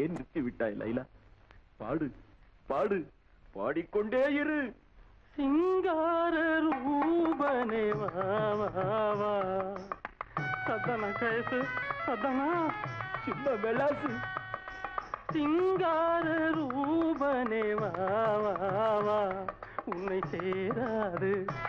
ஏன் நிறுத்தி விட்டாய் லைலா? பாடு பாடு, பாடிக்கொண்டே இரு. சிங்கார ரூபனே வா வா, சதன கைசு சதனா சின்ன மெலாசு. சிங்கார ரூபனே வா வா, உன்னை சேராது